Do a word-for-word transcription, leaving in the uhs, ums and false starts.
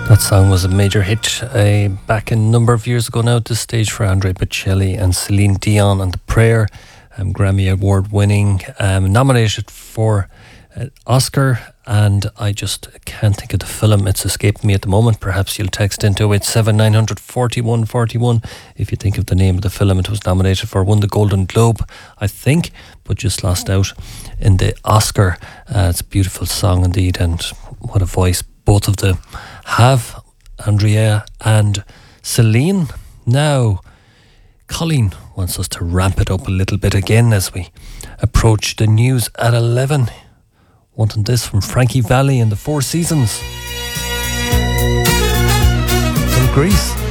That song was a major hit uh, back a number of years ago now at this stage for Andrea Bocelli and Celine Dion and The Prayer, um, Grammy Award winning, um, nominated for an Oscar, and I just can't think of the film. It's escaped me at the moment. Perhaps you'll text into it seven nine hundred forty-one forty-one if you think of the name of the film. It was nominated for, won the Golden Globe, I think, but just lost out in the Oscar. Uh, it's a beautiful song indeed, and what a voice both of them have, Andrea and Celine. Now, Colleen wants us to ramp it up a little bit again as we approach the news at eleven. Wanting this from Frankie Valli and the Four Seasons from Greece.